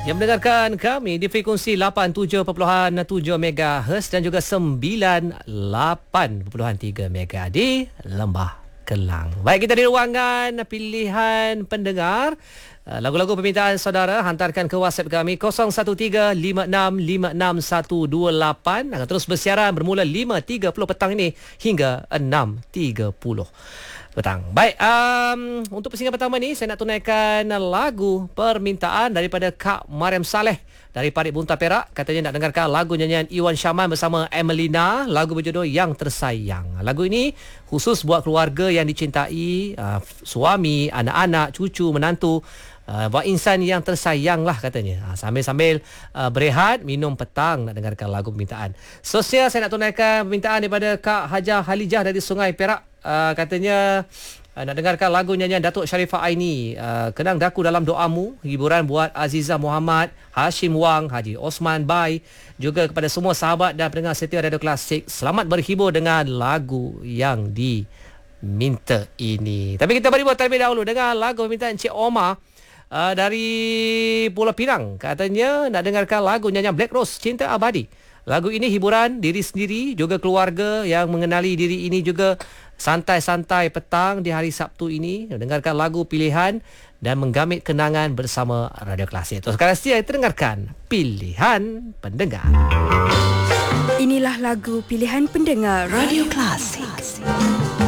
Yang mendengarkan kami di frekuensi 87.7 MHz dan juga 98.3 MHz di Lembah Kelang. Baik, kita di ruangan pilihan pendengar. Lagu-lagu permintaan saudara hantarkan ke WhatsApp kami 0135656128. Akan terus bersiaran bermula 5.30 petang ini hingga 6.30 petang. Baik, untuk persingan pertama ni saya nak tunaikan lagu permintaan daripada Kak Mariam Saleh dari Parit Bunta Perak. Katanya nak dengarkan lagu nyanyian Iwan Syaman bersama Emelina, lagu berjudul Yang Tersayang. Lagu ini khusus buat keluarga yang dicintai, suami, anak-anak, cucu, menantu, buat insan yang tersayang lah katanya. Sambil-sambil berehat, minum petang nak dengarkan lagu permintaan. Sosial saya nak tunaikan permintaan daripada Kak Hajah Halijah dari Sungai Perak. Katanya nak dengarkan lagu nyanyian Datuk Sharifah Aini, Kenang Daku Dalam Doamu. Hiburan buat Azizah Muhammad, Hashim Wang, Haji Osman Bai, juga kepada semua sahabat dan pendengar setia Radio Klasik. Selamat berhibur dengan lagu yang diminta ini. Tapi kita beri buat terlebih dahulu dengan lagu permintaan Encik Omar dari Pulau Pinang. Katanya nak dengarkan lagu nyanyian Black Rose, Cinta Abadi. Lagu ini hiburan diri sendiri, juga keluarga yang mengenali diri ini, juga santai-santai petang di hari Sabtu ini. Dengarkan lagu pilihan dan menggamit kenangan bersama Radio Klasik. Terus sekarang kita dengarkan pilihan pendengar. Inilah lagu pilihan pendengar Radio Klasik.